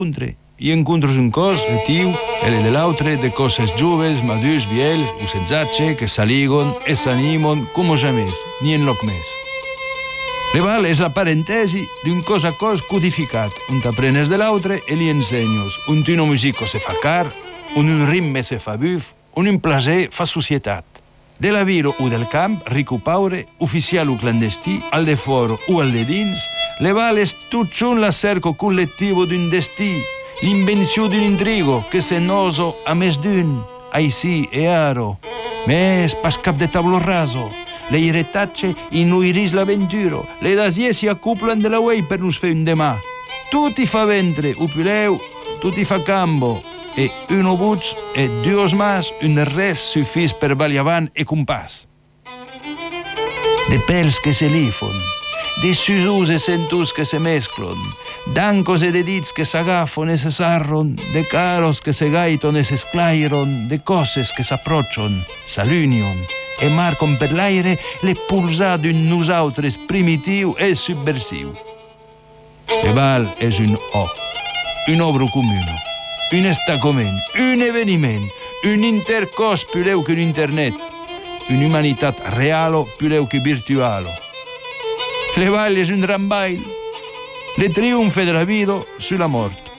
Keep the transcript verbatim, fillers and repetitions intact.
incontre. I incontros un cos, retiu, e le de l'altre, de coses joves, madurs, viels, usenzatge, que s'aligon e s'animon com jamais, ni en loc més. L'Eval és la parentesi d'un cos a cos codificat, on t'aprenes de l'altre e li ensenyos, on una musica se fa car, on un ritme se fa buf, on un plaser fa societat. De la vila o del camp, ric o paure, oficial o clandestí, al de fora o al de dins, l'Eval és tot junt l'acerco col·lectiu d'un destí, l'invenció d'un intrigo que se noso a més d'un, així e aro. Més pas cap de tablo raso, le retacce inuiris l'aventuro, le dasie si accuplen de la uei per nos fer un demà. Tutti fa ventre, o pileu, tutti fa cambo, e uno buts e duos mas, un de res suffís per vali avant e compàs. De pèls que se lifon, de susus e sentus que se mesclon, d'ancos e de dits que s'agafon e se sarron, de caros que se gaiton e s'esclairon, de coses que s'approccion, s'alunion, e marcon per l'aire le pulsar d'un nosaltres primitiu e subversiu. L'Eval és un O, un obra comuna, un estacament, un eveniment, un intercos pileu que un internet, una humanitat realo pileu que virtualo. L'Eval és un gran bail, le triomfe de la vida sulla mort.